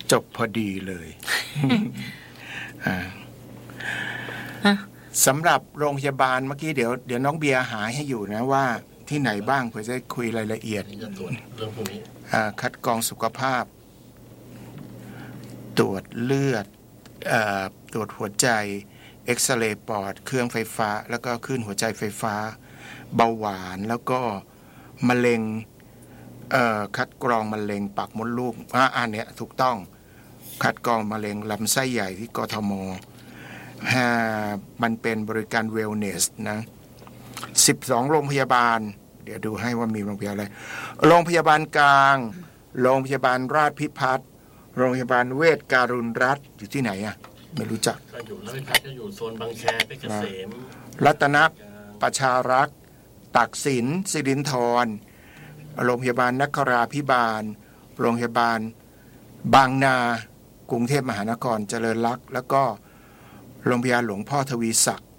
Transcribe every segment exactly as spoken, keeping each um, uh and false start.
จบพอดีเลยสำหรับโรงพยาบาลเมื่อกี้เดี๋ยวเดี๋ยวน้องเบียร์หาให้อยู่นะว่าที่ไหนบ้างเพื่อจะคุยรายละเอียดจะตรวจเรื่องพวกนี้คัดกรองสุขภาพตรวจเลือดตรวจหัวใจเอ็กซเรย์ปอดเครื่องไฟฟ้าแล้วก็คลื่นหัวใจไฟฟ้าเบาหวานแล้วก็มะเร็งคัดกรองมะเร็งปากมดลูกอ่าอันเนี้ยถูกต้องคัดกรองมะเร็งลำไส้ใหญ่ที่กทมมันเป็นบริการเวลเนสนะสิบสองโรงพยาบาลเดี๋ยวดูให้ว่ามีโรงพยาบาลอะไรโรงพยาบาลกลางโรงพยาบาลราชพิพัฒน์โรงพยาบาลเวชการุณรัฐอยู่ที่ไหนอ่ะไม่รู้จักก็อยู่ราชพิพัฒน์ก็อยู่โซนบางแคเพชรเกษมรัตนประชารักษ์ตักสินสิรินธรโรงพยาบาลนคราภิบาลโรงพยาบาลบางนากรุงเทพมหานครเจริญรักษ์แล้วก็โรงพยาบาลหลวงพ่อทวีศักดิ์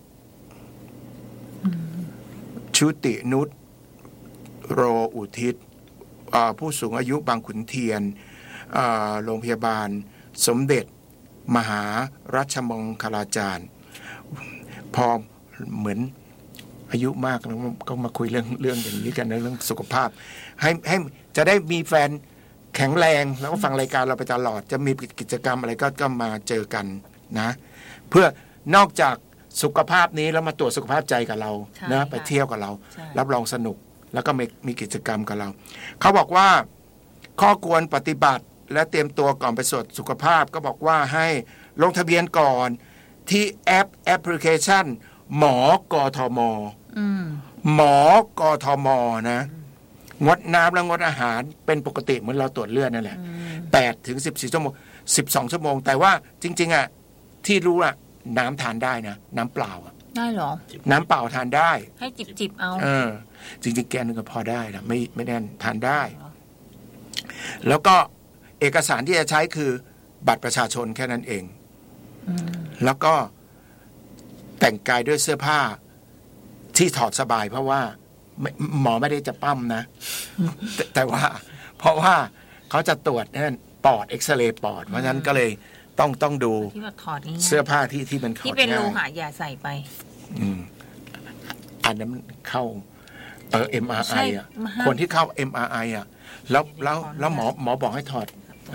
ชุตินุชโรอุทิศผู้สูงอายุบางขุนเทียนโรงพยาบาลสมเด็จมหารัชมงคลาจารย์พอเหมือนอายุมากแล้วก็มาคุยเรื่องเรื่องอย่างนี้กันนะเรื่องสุขภาพให้ให้จะได้มีแฟนแข็งแรงแล้วก็ฟังรายการเราไปตลอดจะมีกิจกรรมอะไรก็ก็มาเจอกันนะเพื่อนอกจากสุขภาพนี้แล้วมาตรวจสุขภาพใจกับเรานะไปเที่ยวกับเรารับรองสนุกแล้วก็มีมีกิจกรรมกับเราเขาบอกว่าข้อควรปฏิบัติและเตรียมตัวก่อนไปตรวจสุขภาพก็บอกว่าให้ลงทะเบียนก่อนที่แอปแอปพลิเคชันหมอกทมหมอกทมนะงดน้ำและงดอาหารเป็นปกติเหมือนเราตรวจเลือดนั่นแหละแปดถึงสิบสี่ชั่วโมงสิบสองชั่วโมงแต่ว่าจริงๆอ่ะที่รู้อ่ะน้ำทานได้นะน้ำเปล่าอ่ะได้หรอน้ำเปล่าทานได้ให้จิบๆเอาเออจริงๆแกนึงก็พอได้นะไม่ไม่แน่นทานได้แล้วก็เอกสารที่จะใช้คือบัตรประชาชนแค่นั้นเองแล้วก็แต่งกายด้วยเสื้อผ้าที่ถอดสบายเพราะว่าหมอไม่ได้จะปั้มนะ แต่, แต่ว่าเพราะว่าเขาจะตรวจนั่นปอดเอ็กซเรย์ปอดเพราะฉะนั้นก็เลยต้องต้องดูเสื้อผ้าที่ที่มันที่เป็นโลหะอย่าใส่ไปอืมอันนั้นเข้าเออ เอ็ม อาร์ ไอ อ่ะคนที่เข้า เอ็ม อาร์ ไอ อ่ะแล้วแล้วแล้วหมอหมอบอกให้ถอด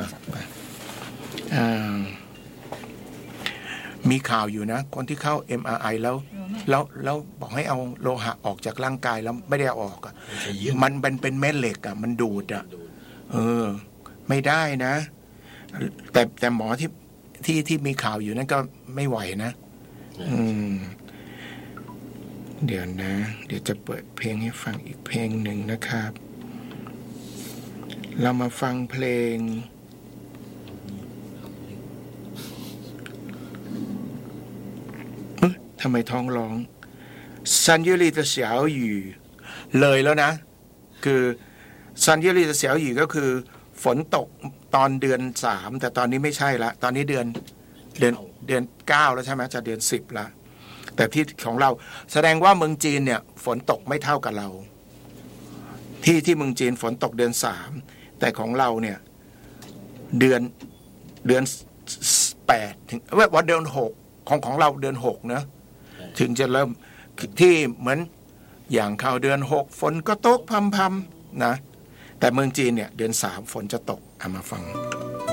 อ่ามีข่าวอยู่นะคนที่เข้า เอ็ม อาร์ ไอ แล้วแล้วแล้วบอกให้เอาโลหะออกจากร่างกายแล้วไม่ได้เอาออกอ่ะมันเป็นเป็นแม่เหล็กอ่ะมันดูดอ่ะเออไม่ได้นะแต่แต่หมอที่ที่ที่มีข่าวอยู่นั่นก็ไม่ไหวนะอืมเดี๋ยวนะเดี๋ยวจะเปิดเพลงให้ฟังอีกเพลงหนึ่งนะครับเรามาฟังเพลงทำไมท้องร้องซันเยลี的小雨เลยแล้วนะคือซันเยลี的小雨ก็คือฝนตกตอนเดือนสามแต่ตอนนี้ไม่ใช่ละตอนนี้เดือนเดือนเดือนเก้าแล้วใช่ไหมจะเดือนสิบละแต่ที่ของเราแสดงว่าเมืองจีนเนี่ยฝนตกไม่เท่ากับเราที่ที่เมืองจีนฝนตกเดือนสามแต่ของเราเนี่ยเดือนเดือนแปดถึงว่าเดือนหกของของเราเดือนหกนะถึงจะเริ่มที่เหมือนอย่างเข้าเดือนหกฝนก็ตกพำๆนะแต่เมืองจีนเนี่ยเดือนสามฝนจะตกเอามาฟัง